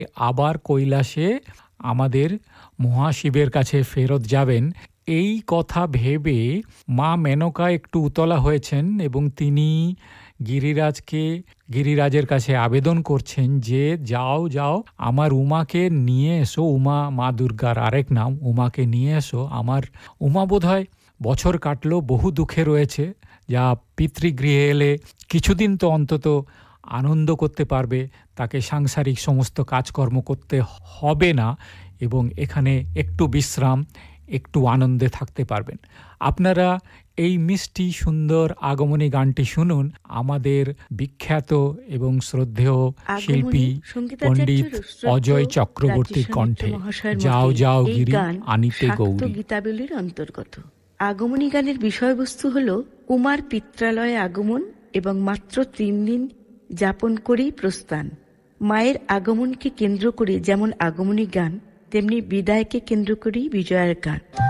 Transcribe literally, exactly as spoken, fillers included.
আবার কৈলাসে আমাদের মহাশিবের কাছে ফেরত যাবেন, এই কথা ভেবে মা মেনকা একটু উতলা হয়েছেন এবং তিনি গিরিরাজকে গিরিরাজের কাছে আবেদন করছেন যে যাও যাও আমার উমাকে নিয়ে এসো। উমা মা দুর্গার আরেক নাম, উমাকে নিয়ে এসো। আমার উমা বোধহয় বছর কাটলো, বহু দুঃখে রয়েছে, যা পিতৃগৃহে এলে কিছুদিন তো অন্তত আনন্দ করতে পারবে, তাকে সাংসারিক সমস্ত কাজকর্ম করতে হবে না এবং এখানে একটু বিশ্রাম, একটু আনন্দে থাকতে পারবেন। আপনারা এই মিষ্টি সুন্দর আগমনী গানটি শুনুন আমাদের বিখ্যাত এবং শ্রদ্ধেয় শিল্পী পণ্ডিত অজয় চক্রবর্তীর কণ্ঠে। যাও যাও গিরি আনিতে গৌরী। গীতাবলীর অন্তর্গত আগমনী গানের বিষয়বস্তু হল উমার পিত্রালয়ে আগমন এবং মাত্র তিন দিন যাপন করেই প্রস্থান। মায়ের আগমনকে কেন্দ্র করে যেমন আগমনী গান, তেমনি বিদায়কে কেন্দ্র করেই বিজয়ার গান।